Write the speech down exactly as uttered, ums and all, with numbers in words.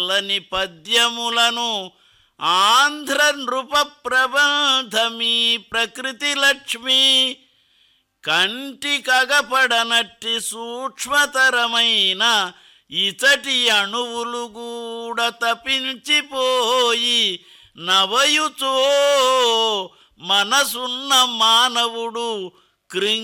చల్లని పద్యములను ఆంధ్ర నృప ప్రబంధమీ ప్రకృతి లక్ష్మి కంటి కగపడనట్టి సూక్ష్మతరమైన ఇతటి అణువులు కూడా తపించిపోయి నవయుతో మనసున్న మానవుడు కృంగి